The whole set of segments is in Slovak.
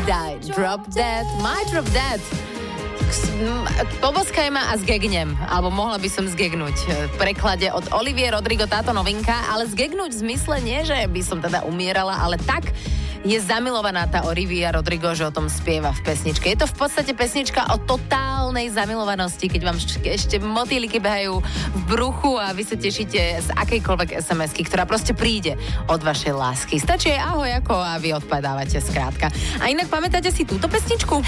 Die, Drop Dead, My Drop Dead. Poboskaj ma a zgegnem, alebo mohla by som zgegnúť. V preklade od Olivie Rodrigo táto novinka, ale zgegnúť v zmysle nie, že by som teda umierala, ale tak je zamilovaná tá Olivia Rodrigo, že o tom spieva v pesničke. Je to v podstate pesnička o totálnej zamilovanosti, keď vám ešte motýliky behajú v bruchu a vy sa tešíte z akejkoľvek SMS-ky, ktorá proste príde od vašej lásky. Stačí aj ahoj ako a vy odpadávate skrátka. A inak pamätáte si túto pesničku?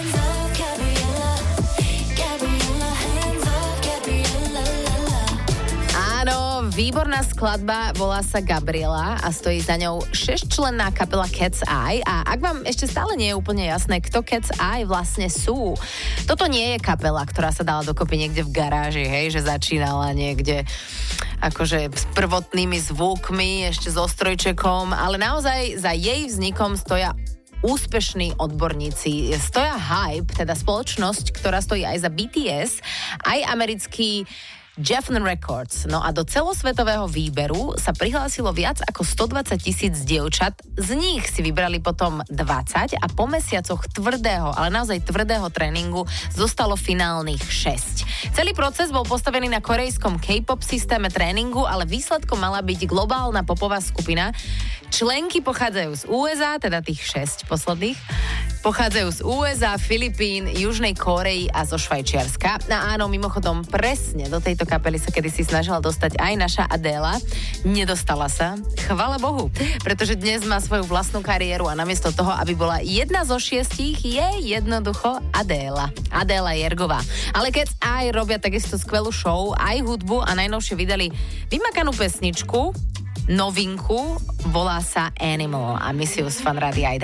Výborná skladba, volá sa Gabriela a stojí za ňou 6-členná kapela Cat's Eye. A ak vám ešte stále nie je úplne jasné, kto Cat's Eye vlastne sú, toto nie je kapela, ktorá sa dala dokopy niekde v garáži, hej, že začínala niekde akože s prvotnými zvukmi, ešte so strojčekom, ale naozaj za jej vznikom stoja úspešní odborníci. Stoja Hype, teda spoločnosť, ktorá stojí aj za BTS, aj americký Geffen Records. No a do celosvetového výberu sa prihlásilo viac ako 120,000 dievčat. Z nich si vybrali potom 20 a po mesiacoch tvrdého, ale naozaj tvrdého tréningu zostalo finálnych 6. Celý proces bol postavený na korejskom K-pop systéme tréningu, ale výsledkom mala byť globálna popová skupina. Členky pochádzajú z USA, teda tých 6 posledných, pochádzajú z USA, Filipín, Južnej Kórey a zo Švajčiarska. No áno, mimochodom, presne do tejto kapely sa kedysi snažila dostať aj naša Adéla. Nedostala sa. Chvala Bohu. Pretože dnes má svoju vlastnú kariéru a namiesto toho, aby bola jedna zo 6, je jednoducho Adéla. Adéla Jergová. Ale Cat's Eye robia takisto skvelú show, aj hudbu a najnovšie vydali vymakanú pesničku, novinku, volá sa Animal a my si ju z Fan Rádia aj